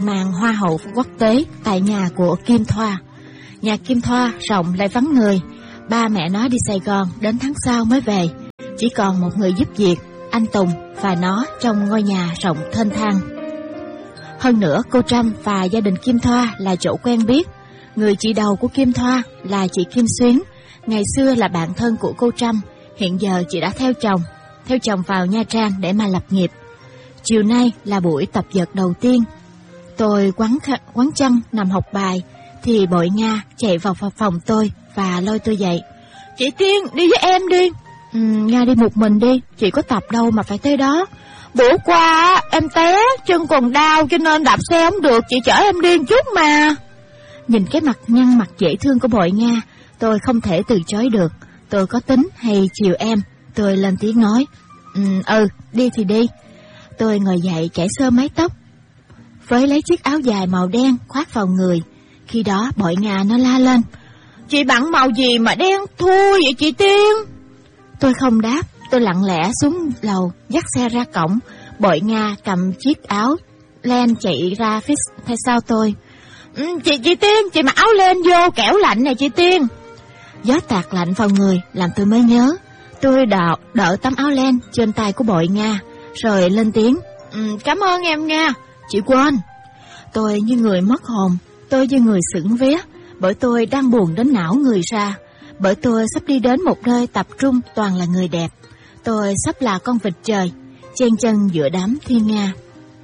màn hoa hậu quốc tế tại nhà của Kim Thoa. Nhà Kim Thoa rộng lại vắng người. Ba mẹ nó đi Sài Gòn đến tháng sau mới về. Chỉ còn một người giúp việc, anh Tùng, và nó trong ngôi nhà rộng thênh thang. Hơn nữa, cô Trâm và gia đình Kim Thoa là chỗ quen biết. Người chị đầu của Kim Thoa là chị Kim Xuyến, ngày xưa là bạn thân của cô Trâm. Hiện giờ chị đã theo chồng vào Nha Trang để mà lập nghiệp. Chiều nay là buổi tập dượt đầu tiên. Tôi quắn chân nằm học bài thì Bội Nga chạy vào phòng tôi và lôi tôi dậy. Chị Tiên, đi với em đi. Nga đi một mình đi, chị có tập đâu mà phải tới đó. Bữa qua em té, chân còn đau cho nên đạp xe không được, chị chở em đi một chút mà. Nhìn cái nhăn mặt dễ thương của Bội Nga, tôi không thể từ chối được. Tôi có tính hay chiều em, tôi lên tiếng nói. Đi thì đi. Tôi ngồi dậy chải sơ mái tóc, với lấy chiếc áo dài màu đen khoác vào người. Khi đó Bội Nga nó la lên. Chị bận màu gì mà đen thui vậy chị Tiên? Tôi không đáp, tôi lặng lẽ xuống lầu dắt xe ra cổng. Bội Nga cầm chiếc áo len chạy ra phía sau tôi. Chị Tiên, chị mặc áo len vô kẻo lạnh nè chị Tiên. Gió tạt lạnh vào người làm tôi mới nhớ. Tôi đỡ tấm áo len trên tay của Bội Nga rồi lên tiếng. Cảm ơn em Nga, chị quên. Tôi như người mất hồn, tôi như người sững vía, bởi tôi đang buồn đến não người ra. Bởi tôi sắp đi đến một nơi tập trung toàn là người đẹp. Tôi sắp là con vịt trời, chen chân giữa đám thiên nga.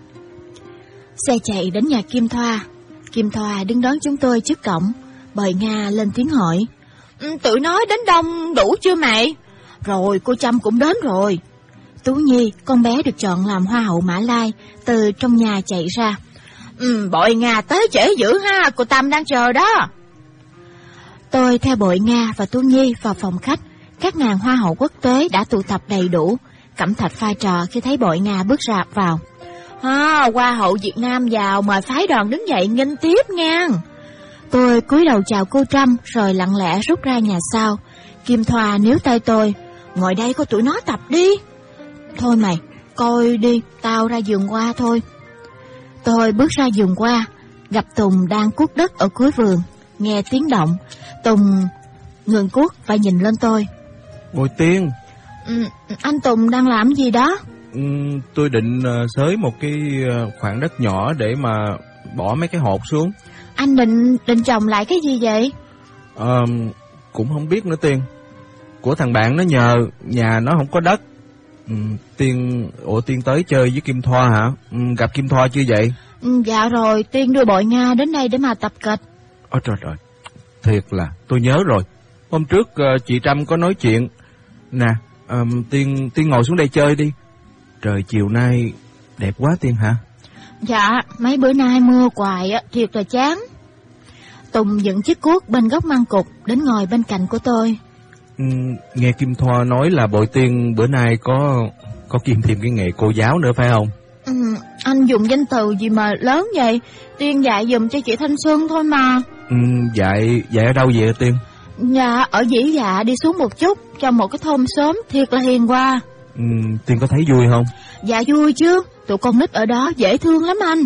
Xe chạy đến nhà Kim Thoa. Kim Thoa đứng đón chúng tôi trước cổng. Bội Nga lên tiếng hỏi. Tụi nó đến đông đủ chưa mày? Rồi, cô Trâm cũng đến rồi. Tú Nhi, con bé được chọn làm hoa hậu Mã Lai, từ trong nhà chạy ra. Bội Nga tới trễ dữ ha, cô Tâm đang chờ đó. Tôi theo Bội Nga và Tú Nhi vào phòng khách. Các nàng hoa hậu quốc tế đã tụ tập đầy đủ. Cẩm Thạch pha trò khi thấy Bội Nga bước ra vào. Hoa hậu Việt Nam vào, mời phái đoàn đứng dậy nghênh tiếp nha. Tôi cúi đầu chào cô Trâm rồi lặng lẽ rút ra nhà sau. Kim Thoa níu tay tôi. Ngồi đây coi tụi nó tập đi. Thôi mày, coi đi, tao ra vườn hoa thôi. Tôi bước ra vườn hoa, gặp Tùng đang cuốc đất ở cuối vườn. Nghe tiếng động, Tùng ngừng cuốc và nhìn lên tôi. Bội Tiên. Anh Tùng đang làm gì đó? Tôi định xới một cái khoảng đất nhỏ để mà bỏ mấy cái hột xuống. Anh định trồng lại cái gì vậy? Cũng không biết nữa Tiên. Của thằng bạn nó nhờ, nhà nó không có đất. Tiên tới chơi với Kim Thoa hả? Gặp Kim Thoa chưa vậy? Dạ rồi, Tiên đưa Bội Nga đến đây để mà tập kịch. Ôi trời ơi, thiệt là tôi nhớ rồi. Hôm trước chị Trâm có nói chuyện. Nè, Tiên ngồi xuống đây chơi đi. Trời chiều nay đẹp quá Tiên hả? Dạ, mấy bữa nay mưa hoài á, thiệt là chán. Tùng dựng chiếc cuốc bên góc măng cục đến ngồi bên cạnh của tôi. Nghe Kim Thoa nói là Bội Tiên bữa nay có kiêm thêm cái nghề cô giáo nữa phải không? Anh dùng danh từ gì mà lớn vậy? Tiên dạy giùm cho chị Thanh Xuân thôi mà. Dạy ở đâu vậy Tiên? Dạ, ở Dĩ Dạ đi xuống một chút, trong một cái thôn xóm thiệt là hiền hòa. Tiên có thấy vui không? Dạ vui chứ, tụi con nít ở đó dễ thương lắm anh.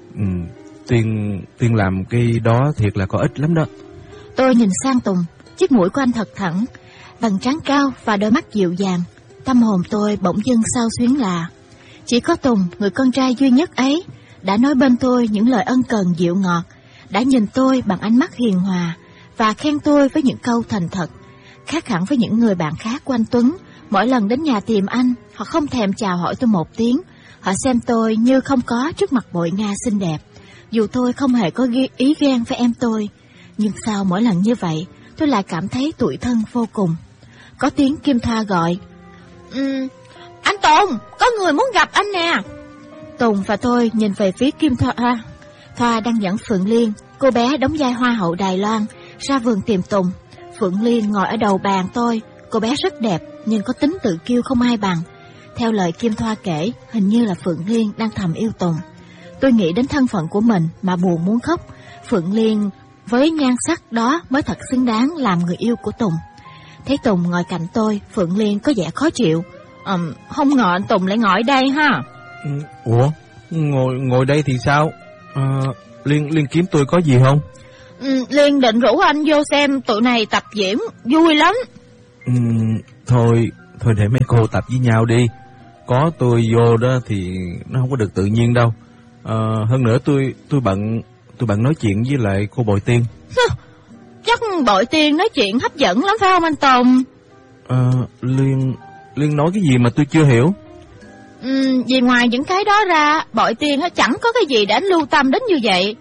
Tiên làm cái đó thiệt là có ích lắm đó. Tôi nhìn sang Tùng, chiếc mũi của anh thật thẳng, vầng trán cao và đôi mắt dịu dàng. Tâm hồn tôi bỗng dưng xao xuyến lạ. Chỉ có Tùng, người con trai duy nhất ấy, đã nói bên tôi những lời ân cần dịu ngọt, đã nhìn tôi bằng ánh mắt hiền hòa và khen tôi với những câu thành thật. Khác hẳn với những người bạn khác của anh Tuấn, mỗi lần đến nhà tìm anh, họ không thèm chào hỏi tôi một tiếng. Họ xem tôi như không có trước mặt Bội Nga xinh đẹp. Dù tôi không hề có ý ghen với em tôi, nhưng sao mỗi lần như vậy, tôi lại cảm thấy tủi thân vô cùng. Có tiếng Kim Thoa gọi. Anh Tùng, có người muốn gặp anh nè. Tùng và tôi nhìn về phía Kim Thoa. Thoa đang dẫn Phượng Liên, cô bé đóng vai hoa hậu Đài Loan, ra vườn tìm Tùng. Phượng Liên ngồi ở đầu bàn tôi. Cô bé rất đẹp nhưng có tính tự kiêu không ai bằng. Theo lời Kim Thoa kể, hình như là Phượng Liên đang thầm yêu Tùng. Tôi nghĩ đến thân phận của mình mà buồn muốn khóc. Phượng Liên với nhan sắc đó mới thật xứng đáng làm người yêu của Tùng. Thấy Tùng ngồi cạnh tôi, Phượng Liên có vẻ khó chịu. Không ngờ anh Tùng lại ngồi đây ha. Ủa, ngồi đây thì sao? Liên kiếm tôi có gì không? Liên định rủ anh vô xem tụi này tập diễn, vui lắm. Thôi để mấy cô tập với nhau đi. Có tôi vô đó thì nó không có được tự nhiên đâu. Hơn nữa tôi bận nói chuyện với lại cô Bội Tiên. Chắc Bội Tiên nói chuyện hấp dẫn lắm phải không anh Tùng? Liên nói cái gì mà tôi chưa hiểu? Vì ngoài những cái đó ra, Bội Tiên chẳng có cái gì để anh lưu tâm đến như vậy.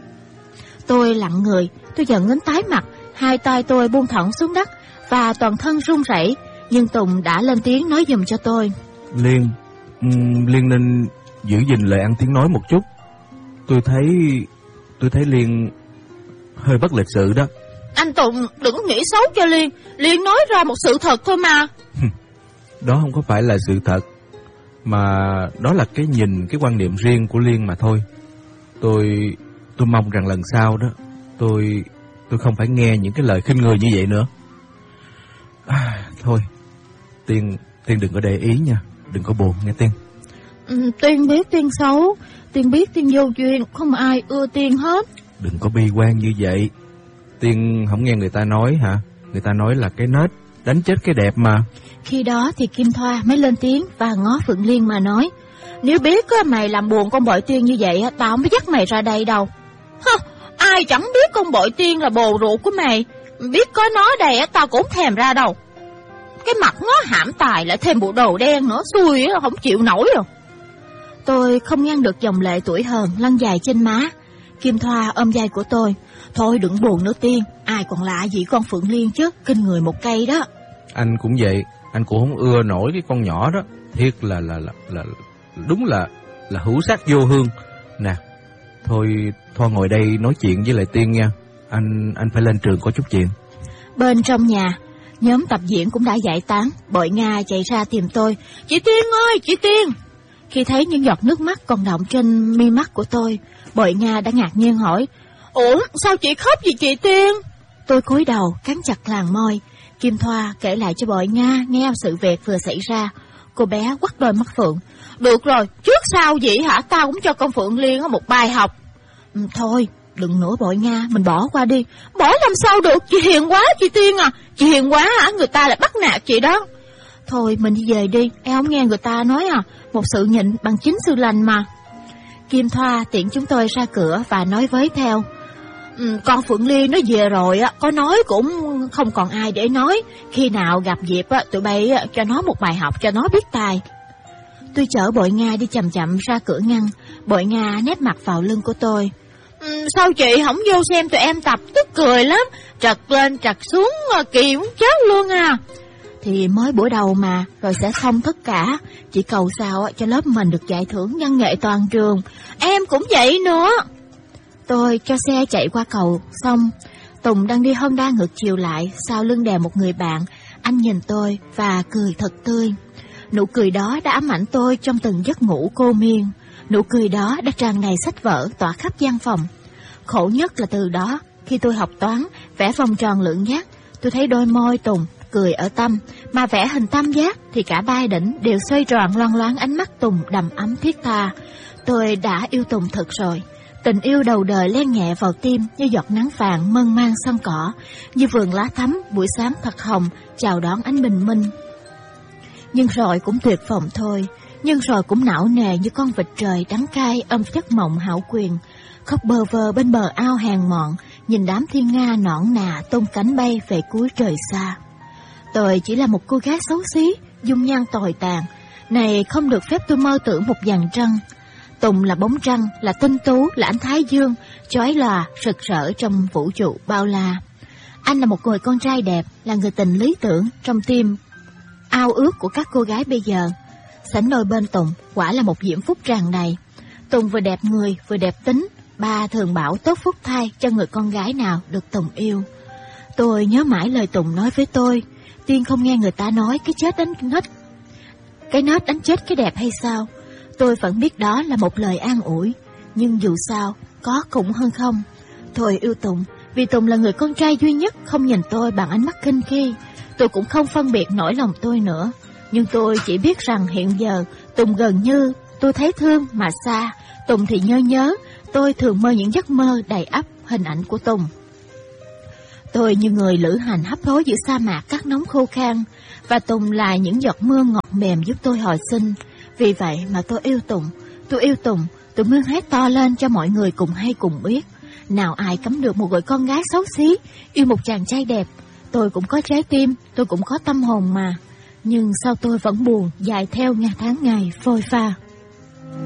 Tôi lặng người, tôi giận đến tái mặt, hai tay tôi buông thõng xuống đất và toàn thân run rẩy. Nhưng Tùng đã lên tiếng nói giùm cho tôi. Liên nên giữ gìn lời ăn tiếng nói một chút. Tôi thấy Liên hơi bất lịch sự đó. Anh Tùng đừng nghĩ xấu cho Liên. Liên nói ra một sự thật thôi mà. Đó không có phải là sự thật, mà đó là cái nhìn, cái quan niệm riêng của Liên mà thôi. Tôi mong rằng lần sau đó tôi không phải nghe những cái lời khinh người như vậy nữa. Thôi Tiên đừng có để ý nha, đừng có buồn nghe Tiên. Tiên biết Tiên xấu, Tiên biết Tiên vô duyên, không ai ưa Tiên hết. Đừng có bi quan như vậy. Tiên không nghe người ta nói hả? Người ta nói là cái nết đánh chết cái đẹp mà. Khi đó thì Kim Thoa mới lên tiếng và ngó Phượng Liên mà nói: nếu biết mày làm buồn con Bội Tiên như vậy, tao không có dắt mày ra đây đâu. Ai chẳng biết con Bội Tiên là bồ ruột của mày. Biết có nó đây tao cũng thèm ra đâu. Cái mặt nó hãm tài lại thêm bộ đồ đen nữa, xui không chịu nổi rồi. Tôi không ngăn được dòng lệ tuổi hờn lăn dài trên má. Kim Thoa ôm vai của tôi: thôi đừng buồn nữa Tiên, ai còn lạ gì con Phượng Liên chứ, kinh người một cây đó. Anh cũng vậy, anh cũng không ưa nổi cái con nhỏ đó. Thiệt là đúng là hữu sắc vô hương. Nè, thôi ngồi đây nói chuyện với lại Tiên nha. Anh phải lên trường có chút chuyện. Bên trong nhà, nhóm tập diễn cũng đã giải tán. Bội Nga chạy ra tìm tôi: chị Tiên ơi, chị Tiên. Khi thấy những giọt nước mắt còn đọng trên mi mắt của tôi, Bội Nga đã ngạc nhiên hỏi: ủa sao chị khóc vậy chị Tiên? Tôi cúi đầu cắn chặt làn môi. Kim Thoa kể lại cho Bội Nga nghe sự việc vừa xảy ra. Cô bé quắt đôi mắt phượng: được rồi, trước sau vậy hả, tao cũng cho con Phượng Liên một bài học. Thôi đừng nữa Bội Nga, mình bỏ qua đi. Bỏ làm sao được, chị hiền quá chị Tiên à. Chị hiền quá hả, người ta lại bắt nạt chị đó. Thôi mình đi về đi, em không nghe người ta nói một sự nhịn bằng 9 sự lành mà. Kim Thoa tiễn chúng tôi ra cửa và nói với theo: con Phượng Liên nó về rồi có nói cũng không còn ai để nói. Khi nào gặp dịp tụi bay cho nó một bài học cho nó biết tài. Tôi chở Bội Nga đi chậm chậm ra cửa ngăn. Bội Nga nép mặt vào lưng của tôi: sao chị không vô xem tụi em tập, tức cười lắm, trật lên trật xuống kỳ muốn chết luôn à. Thì mới buổi đầu mà, rồi sẽ xong tất cả. Chị cầu sao cho lớp mình được giải thưởng văn nghệ toàn trường. Em cũng vậy nữa. Tôi cho xe chạy qua cầu xong, Tùng đang đi Honda ngược chiều lại, sau lưng đè một người bạn. Anh nhìn tôi và cười thật tươi. Nụ cười đó đã ám ảnh tôi trong từng giấc ngủ cô miên. Nụ cười đó đã tràn đầy sách vở tỏa khắp gian phòng. Khổ nhất là từ đó, khi tôi học toán, vẽ vòng tròn lượng giác, tôi thấy đôi môi Tùng cười ở tâm, mà vẽ hình tam giác thì cả ba đỉnh đều xoay tròn loang loáng ánh mắt Tùng đầm ấm thiết tha. Tôi đã yêu Tùng thật rồi. Tình yêu đầu đời len nhẹ vào tim như giọt nắng vàng mơn man sân cỏ, như vườn lá thắm buổi sáng thật hồng chào đón ánh bình minh. Nhưng rồi cũng tuyệt vọng thôi, nhưng rồi cũng não nề như con vịt trời đắng cay ôm giấc mộng hão quyền, khóc bơ vơ bên bờ ao hèn mọn, nhìn đám thiên nga nõn nà tung cánh bay về cuối trời xa. Tôi chỉ là một cô gái xấu xí, dung nhan tồi tàn, này không được phép tôi mơ tưởng một vầng trăng. Tùng là bóng trăng, là tinh tú, là ánh thái dương, chói lòa, rực rỡ trong vũ trụ bao la. Anh là một người con trai đẹp, là người tình lý tưởng trong tim ao ước của các cô gái bây giờ. Sánh đôi bên Tùng quả là một diễm phúc tràn đầy. Tùng vừa đẹp người, vừa đẹp tính. Ba thường bảo tốt phúc thay cho người con gái nào được Tùng yêu. Tôi nhớ mãi lời Tùng nói với tôi: Tiên không nghe người ta nói cái nết đánh chết cái đẹp hay sao? Tôi vẫn biết đó là một lời an ủi, nhưng dù sao có cũng hơn không. Thôi yêu Tùng, vì Tùng là người con trai duy nhất không nhìn tôi bằng ánh mắt khinh khi. Tôi cũng không phân biệt nỗi lòng tôi nữa. Nhưng tôi chỉ biết rằng hiện giờ Tùng gần như tôi thấy thương mà xa. Tùng thì nhớ, tôi thường mơ những giấc mơ đầy ắp hình ảnh của Tùng. Tôi như người lữ hành hấp hối giữa sa mạc cát nóng khô khan, và Tùng là những giọt mưa ngọt mềm giúp tôi hồi sinh. Vì vậy mà tôi yêu Tùng, tôi muốn hét to lên cho mọi người cùng hay cùng biết. Nào ai cấm được một người con gái xấu xí yêu một chàng trai đẹp. Tôi cũng có trái tim, tôi cũng có tâm hồn mà. Nhưng sao tôi vẫn buồn dài theo tháng ngày phôi pha.